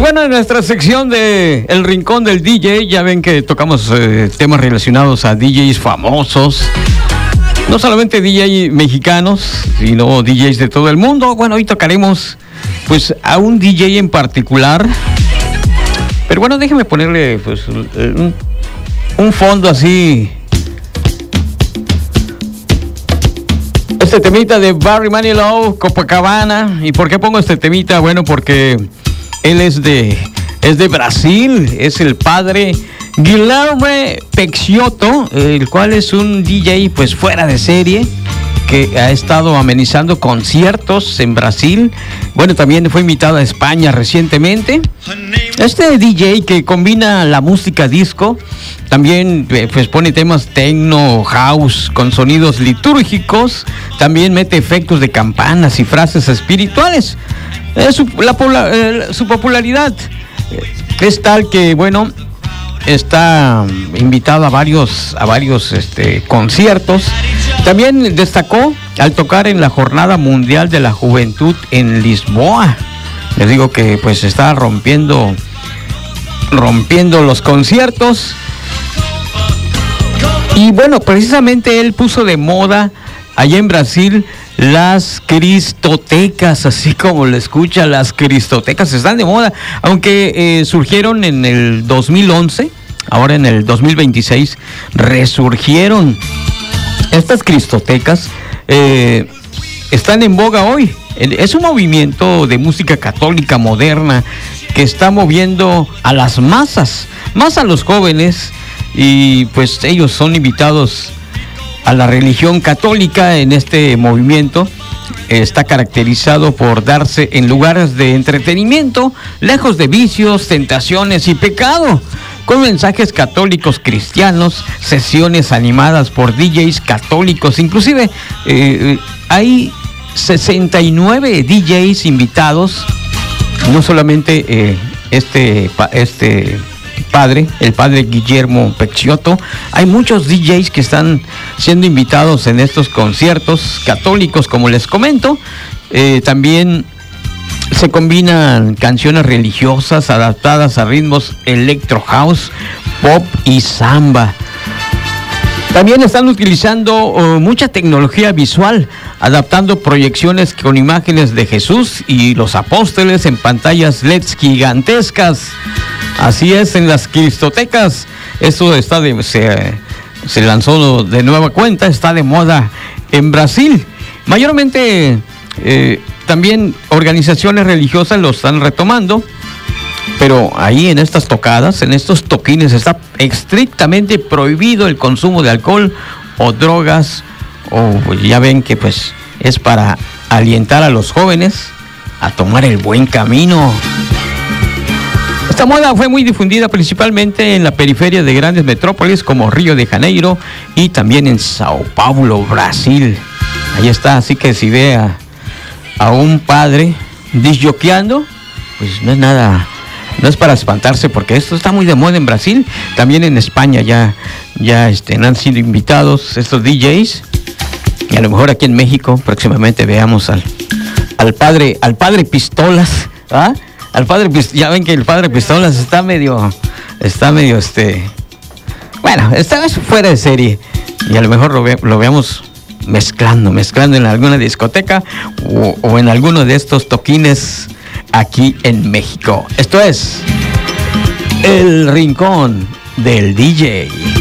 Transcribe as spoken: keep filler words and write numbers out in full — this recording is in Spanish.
bueno, en nuestra sección de El Rincón del D J, ya ven que tocamos eh, temas relacionados a D Js famosos. No solamente D Js mexicanos, sino D Js de todo el mundo. Bueno, hoy tocaremos pues a un D J en particular. Pero bueno, déjeme ponerle pues un, un fondo así. Este temita de Barry Manilow, Copacabana. ¿Y por qué pongo este temita? Bueno, porque él es de, es de Brasil, es el padre Guilherme Peixoto, el cual es un D J pues fuera de serie, que ha estado amenizando conciertos en Brasil. Bueno, también fue invitado a España recientemente. Este D J que combina la música disco, también pues pone temas techno, house, con sonidos litúrgicos, también mete efectos de campanas y frases espirituales. Eh, su, la, eh, su popularidad es tal que, bueno, está invitado a varios, a varios este, conciertos. También destacó al tocar en la Jornada Mundial de la Juventud en Lisboa. Les digo que pues está rompiendo, rompiendo los conciertos. Y bueno, precisamente él puso de moda allá en Brasil las cristotecas, así como lo escucha, las cristotecas están de moda, aunque eh, surgieron en el dos mil once, ahora en el dos mil veintiséis resurgieron. Estas cristotecas eh, están en boga hoy. Es un movimiento de música católica moderna que está moviendo a las masas, más a los jóvenes, y pues ellos son invitados a la religión católica. En este movimiento está caracterizado por darse en lugares de entretenimiento, lejos de vicios, tentaciones y pecado, con mensajes católicos cristianos, sesiones animadas por D Js católicos. Inclusive eh, hay sesenta y nueve D Js invitados, no solamente eh, este, este padre, el padre Guillermo Peixoto. Hay muchos D Js que están siendo invitados en estos conciertos católicos, como les comento. Eh, también se combinan canciones religiosas adaptadas a ritmos electro house, pop y samba. También están utilizando uh, mucha tecnología visual, adaptando proyecciones con imágenes de Jesús y los apóstoles en pantallas L E Ds gigantescas. Así es, en las cristotecas. Esto está de, se, se lanzó de nueva cuenta, está de moda en Brasil. Mayormente eh, también organizaciones religiosas lo están retomando, pero ahí en estas tocadas, en estos toquines, está estrictamente prohibido el consumo de alcohol o drogas, o pues ya ven que pues es para alientar a los jóvenes a tomar el buen camino. Esta moda fue muy difundida principalmente en la periferia de grandes metrópolis como Río de Janeiro y también en Sao Paulo, Brasil. Ahí está, así que si ve a, a un padre disjoqueando, pues no es nada, no es para espantarse, porque esto está muy de moda en Brasil. También en España ya, ya este, han sido invitados estos D Js, y a lo mejor aquí en México próximamente veamos al, al padre, al padre Pistolas, ¿ah? Al padre, ya ven que el padre Pistolas está medio, está medio, este, bueno, está fuera de serie, y a lo mejor lo, ve, lo veamos mezclando, mezclando en alguna discoteca o, o en alguno de estos toquines aquí en México. Esto es El Rincón del D J.